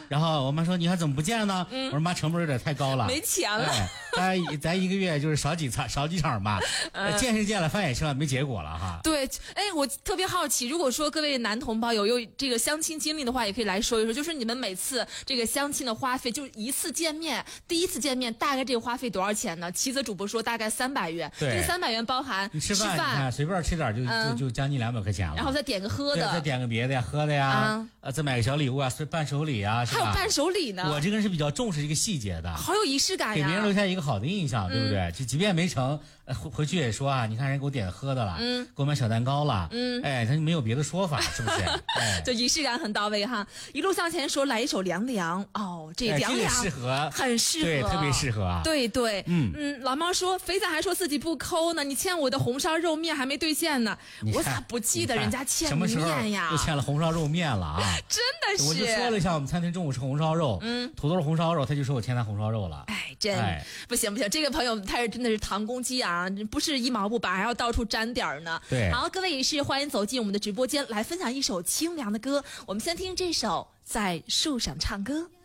然后我妈说你还怎么不见呢？我说妈成本有点太高了， 没钱了。 咱一个月就是少几场吧，见是见了，饭也吃了，没结果了哈。 对，我特别好奇，如果说各位男同胞有这个相亲经历的话，也可以来说一说，就是你们每次这个相亲的花费，就一次见面，第一次见面大概这个花费多少钱呢？齐泽主播说大概300元，这300元包含吃饭，你看随便吃点就将近200块钱了， 然后再点个喝的， 再点个别的呀，喝的呀，再买个小礼物啊，伴手礼啊， 还有伴手礼呢。 我这个人是比较重视这个细节的， 好有仪式感呀， 给别人留下一个好的印象，对不对？就即便没成，回去也说啊，你看人给我点喝的了，给我买小蛋糕了，他没有别的说法，是不是？ 就仪式感很到位哈。一路向前说来一首凉凉这凉凉适合， 很适合， 对，特别适合啊。 对，老猫说肥仔还说自己不抠呢，你欠我的红烧肉面还没兑现呢，我咋不记得人家欠什么时候呀？ 又欠了红烧肉面了啊？ 真的是， 我就说了一下，我们餐厅中午吃红烧肉，土豆红烧肉，他就说我欠他红烧肉了。 不行，这个朋友他是真的是唐公鸡啊，不是一毛不拔，还要到处沾点儿呢。 对， 好，各位也是欢迎走进我们的直播间来分享一首清凉的歌，我们先听这首《在树上唱歌》。